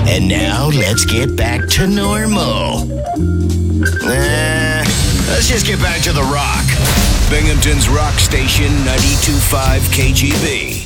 And now let's get back to normal. Let's just get back to the rock. Binghamton's rock station 92.5 KGB.